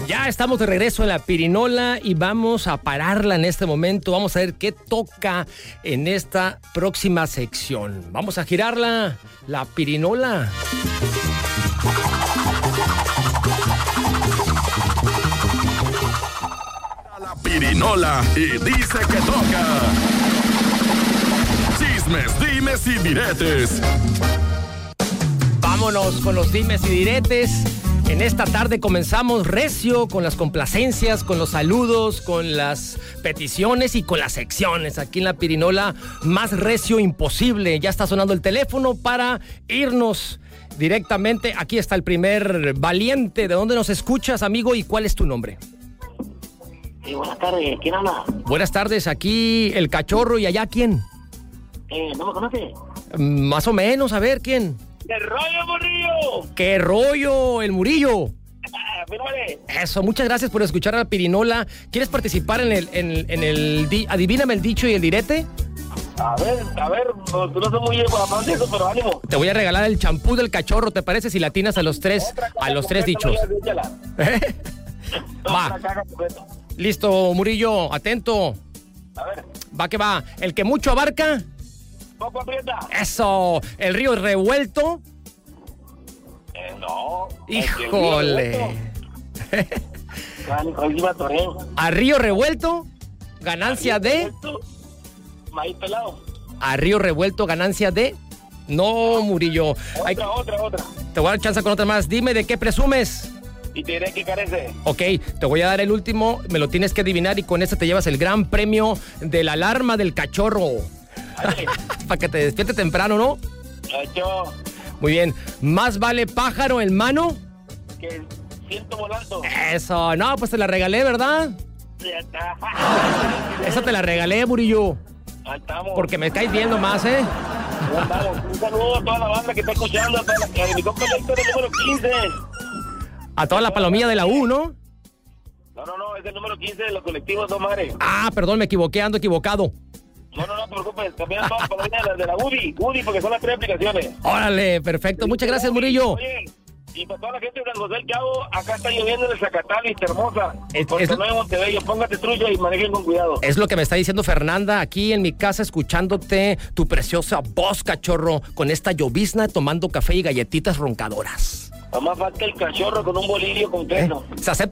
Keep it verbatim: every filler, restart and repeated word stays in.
Ya estamos de regreso en la pirinola y vamos a pararla en este momento. Vamos a ver qué toca en esta próxima sección. Vamos a girarla, la pirinola. La pirinola y dice que toca. Chismes, dimes y diretes. Vámonos con los dimes y diretes. En esta tarde comenzamos recio con las complacencias, con los saludos, con las peticiones y con las secciones. Aquí en la pirinola, más recio imposible. Ya está sonando el teléfono para irnos directamente. Aquí está el primer valiente. ¿De dónde nos escuchas, amigo? ¿Y cuál es tu nombre? Sí, buenas tardes. ¿Quién habla? Buenas tardes. Aquí el Cachorro. ¿Y allá quién? Eh, ¿no me conoce? Mm, Más o menos. A ver, ¿quién? ¡Qué rollo, Murillo! ¡Qué rollo, el Murillo! Ah, mírale. Eso, muchas gracias por escuchar a la pirinola. ¿Quieres participar en el, en, en el, di, adivíname el dicho y el direte? A ver, a ver, no, no soy muy bien para de eso, pero ánimo. Te voy a regalar el champú del Cachorro, ¿te parece? Si latinas a los tres, a los tres dichos. ¿Eh? Va. Listo, Murillo, atento. A ver. Va que va. El que mucho abarca. Poco aprieta. Eso. El río revuelto. Eh, no. Híjole. A río revuelto, ganancia de. Maíz pelado. A río revuelto, ganancia de. No, Murillo. Otra, Hay... otra, otra. Te voy a dar chance con otra más. Dime de qué presumes. Y te diré que carece. Ok, te voy a dar el último. Me lo tienes que adivinar y con este te llevas el gran premio de la alarma del Cachorro. Para que te despierte temprano, ¿no? Yo. Muy bien. ¿Más vale pájaro en mano? Que siento volando. Eso. No, pues te la regalé, ¿verdad? Ya está. Esa te la regalé, Murillo. Ahí estamos. Porque me caes viendo más, ¿eh? Ahí estamos. Un saludo a toda la banda que está escuchando. A toda la que mi compa Héctor, el número quince. A toda la palomilla de la U, ¿no? No, no, no. Es el número quince de los colectivos Dos Mares. Ah, perdón, me equivoqué, ando equivocado. No, no, no te preocupes. También toda la palomilla de la U D I. U D I, porque son las tres aplicaciones. Órale, perfecto. Muchas gracias, Murillo. Oye, y para toda la gente de San José del Cabo, acá está lloviendo en el Zacatán y Hermosa. Es- Porque es- no hay Montebello. Póngate trucha y manejen con cuidado. Es lo que me está diciendo Fernanda aquí en mi casa, escuchándote tu preciosa voz, Cachorro, con esta llovizna, tomando café y galletitas roncadoras. Nada más falta el Cachorro con un bolillo con ¿Eh? queso. Se acepta